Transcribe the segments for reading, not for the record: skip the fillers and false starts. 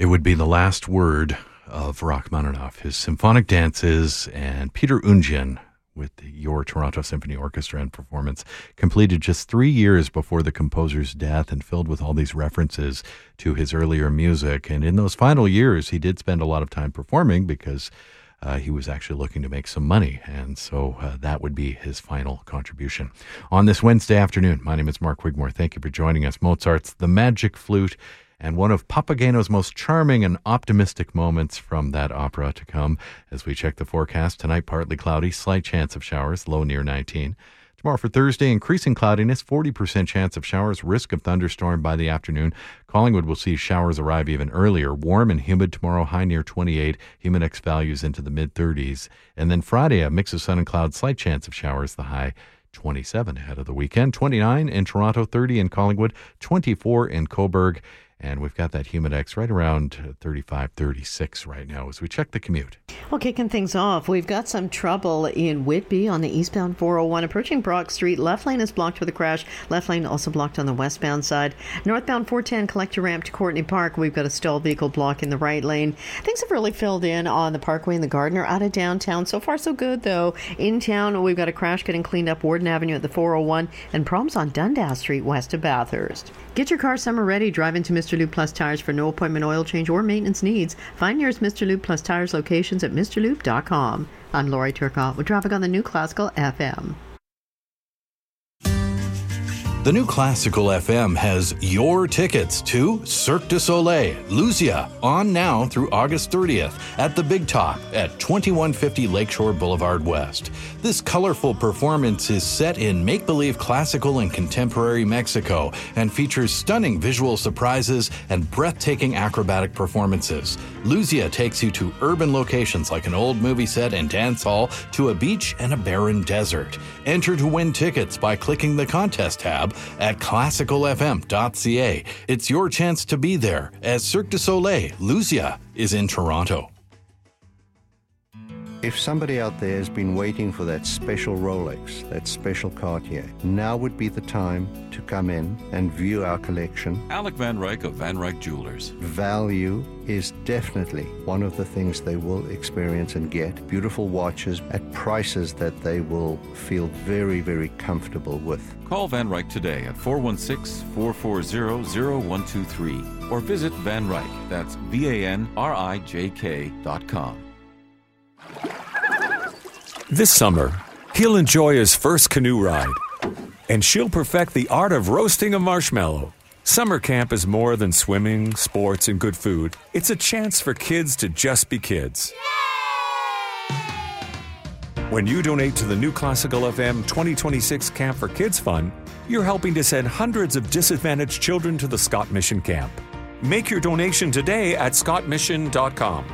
It would be the last word of Rachmaninoff, his symphonic dances, and Peter Unjian with your Toronto Symphony Orchestra and performance, completed just 3 years before the composer's death and filled with all these references to his earlier music. And in those final years, he did spend a lot of time performing because he was actually looking to make some money. And so that would be his final contribution. On this Wednesday afternoon, my name is Mark Wigmore. Thank you for joining us. Mozart's The Magic Flute, and one of Papageno's most charming and optimistic moments from that opera to come as we check the forecast. Tonight, partly cloudy, slight chance of showers, low near 19. Tomorrow for Thursday, increasing cloudiness, 40% chance of showers, risk of thunderstorm by the afternoon. Collingwood will see showers arrive even earlier. Warm and humid tomorrow, high near 28, humidex values into the mid-30s. And then Friday, a mix of sun and clouds, slight chance of showers, the high 27 ahead of the weekend. 29 in Toronto, 30 in Collingwood, 24 in Cobourg. And we've got that humidex right around 35, 36 right now as we check the commute. Well, kicking things off, we've got some trouble in Whitby on the eastbound 401. Approaching Brock Street, left lane is blocked with a crash. Left lane also blocked on the westbound side. Northbound 410 collector ramp to Courtney Park. We've got a stalled vehicle block in the right lane. Things have really filled in on the Parkway and the Gardiner out of downtown. So far, so good, though. In town, we've got a crash getting cleaned up Warden Avenue at the 401 and problems on Dundas Street west of Bathurst. Get your car summer ready. Drive into Mr. Lube Plus Tires for no appointment oil change or maintenance needs. Find yours Mr. Lube Plus Tires locations at mrlube.com. I'm Lori Turcotte with traffic on the New Classical FM. The New Classical FM has your tickets to Cirque du Soleil, Lucia, on now through August 30th at the Big Top at 2150 Lakeshore Boulevard West. This colorful performance is set in make-believe classical and contemporary Mexico and features stunning visual surprises and breathtaking acrobatic performances. Lucia takes you to urban locations like an old movie set and dance hall to a beach and a barren desert. Enter to win tickets by clicking the contest tab at classicalfm.ca. It's your chance to be there as Cirque du Soleil, Lucia, is in Toronto. If somebody out there has been waiting for that special Rolex, that special Cartier, now would be the time to come in and view our collection. Alec Van Ryk of Van Ryk Jewelers. Value is definitely one of the things they will experience and get. Beautiful watches at prices that they will feel very, very comfortable with. Call Van Ryk today at 416-440-0123 or visit Van Ryk, that's VANRIJK.com. This summer, he'll enjoy his first canoe ride, and she'll perfect the art of roasting a marshmallow. Summer camp is more than swimming, sports, and good food. It's a chance for kids to just be kids. When you donate to the New Classical FM 2026 Camp for Kids Fund, you're helping to send hundreds of disadvantaged children to the Scott Mission Camp. Make your donation today at scottmission.com.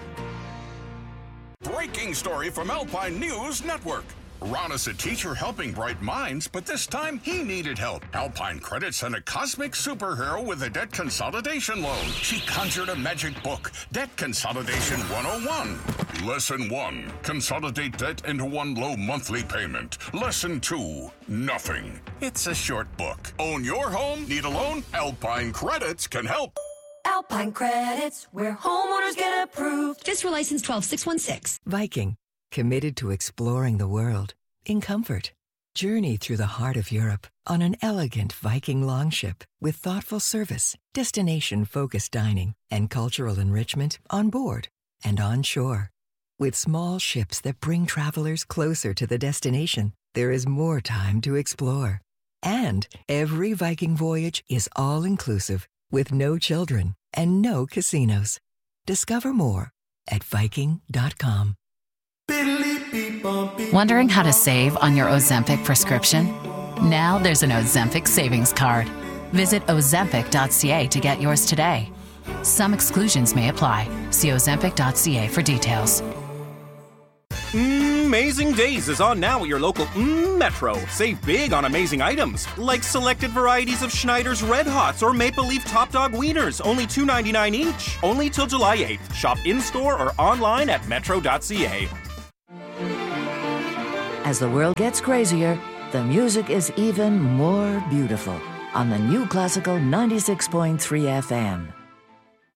Breaking story from Alpine News Network. Ron is a teacher helping bright minds, but this time he needed help. Alpine Credit sent a cosmic superhero with a debt consolidation loan. She conjured a magic book, Debt Consolidation 101. Lesson 1, consolidate debt into one low monthly payment. Lesson 2, nothing. It's a short book. Own your home? Need a loan? Alpine Credits can help. Alpine Credits, where homeowners get approved. FSRA license 12616. Viking, committed to exploring the world in comfort. Journey through the heart of Europe on an elegant Viking longship with thoughtful service, destination-focused dining, and cultural enrichment on board and on shore. With small ships that bring travelers closer to the destination, there is more time to explore. And every Viking voyage is all-inclusive with no children and no casinos. Discover more at Viking.com. Wondering how to save on your Ozempic prescription? Now there's an Ozempic savings card. Visit Ozempic.ca to get yours today. Some exclusions may apply. See Ozempic.ca for details. Amazing Days is on now at your local Metro. Save big on amazing items, like selected varieties of Schneider's Red Hots or Maple Leaf Top Dog Wieners, only $2.99 each. Only till July 8th. Shop in-store or online at metro.ca. As the world gets crazier, the music is even more beautiful on the New Classical 96.3 FM.